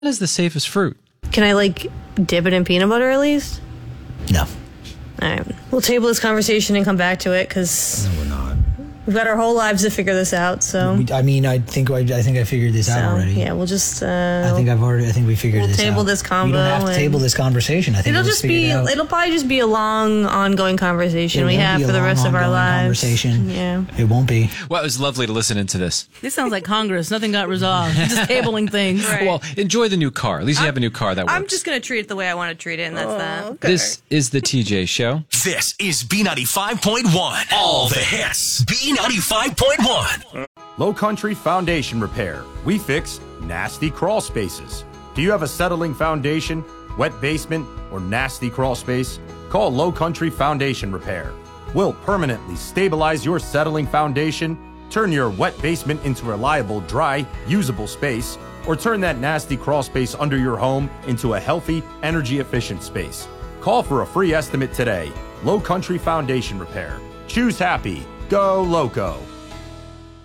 is the safest fruit? Can I, dip it in peanut butter at least? No. All right. We'll table this conversation and come back to it, because No, we're not. we've got our whole lives to figure this out, so... I think I figured this out already. Yeah, we'll just... I think we figured this out. We'll table this combo. We don't have to table this conversation. I think it'll probably just be a long, ongoing conversation we have for the rest of our lives. Yeah. It won't be. Well, it was lovely to listen into this. This sounds like Congress. Nothing got resolved. Just tabling things. Right. Well, enjoy the new car. At least you have a new car that works. I'm just going to treat it the way I want to treat it, and that's that. Okay. This is the TJ Show. This is B95.1. All the hits. B95.1. Low Country Foundation Repair. We fix nasty crawl spaces. Do you have a settling foundation, wet basement, or nasty crawl space? Call Low Country Foundation Repair. We'll permanently stabilize your settling foundation, turn your wet basement into a reliable, dry, usable space, or turn that nasty crawl space under your home into a healthy, energy-efficient space. Call for a free estimate today. Low Country Foundation Repair. Choose happy. Go Loco.